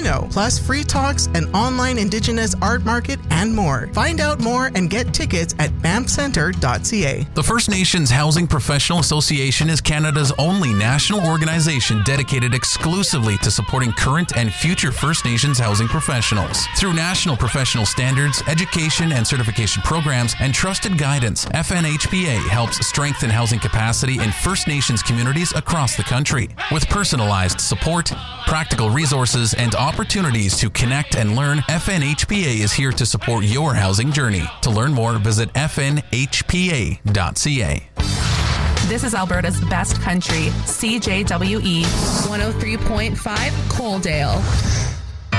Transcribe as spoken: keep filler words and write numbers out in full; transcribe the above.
know, plus free talks, an online Indigenous art market, and more. Find out more and get tickets at banff centre dot c a. The First Nations Housing Professional Association is Canada's only national organization dedicated exclusively to supporting current and future First Nations housing professionals. Through national professional standards, education and certification programs, and trusted guidance, F N H P A helps strengthen housing capacity in First Nations communities across the country. With personalized support, practical resources, and opportunities to connect and learn, F N H P A is here to support your housing journey. To learn more, visit f n h p a dot c a. This is Alberta's best country, C J W E. one oh three point five Coaldale.